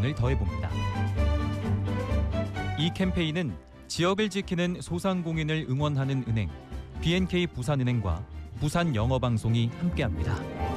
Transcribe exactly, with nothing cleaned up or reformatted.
희망을 더해봅니다. 이 캠페인은 지역을 지키는 소상공인을 응원하는 은행, 비엔케이 부산은행과 부산영어방송이 함께합니다.